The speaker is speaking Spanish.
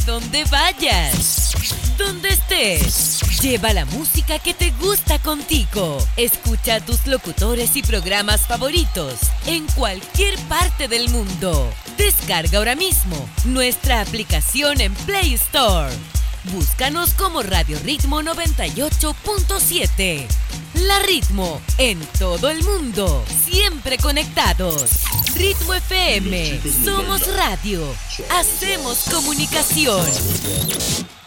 donde vayas, donde estés. Lleva la música que te gusta contigo. Escucha a tus locutores y programas favoritos en cualquier parte del mundo. Descarga ahora mismo nuestra aplicación en Play Store. Búscanos como Radio Ritmo 98.7. La Ritmo, en todo el mundo, siempre conectados. Ritmo FM, somos radio, hacemos comunicación.